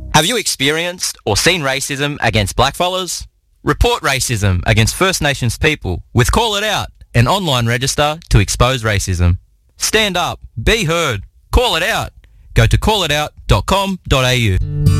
Have you experienced or seen racism against blackfellas? Report racism against First Nations people with Call It Out, an online register to expose racism. Stand up, be heard, call it out. Go to callitout.com.au.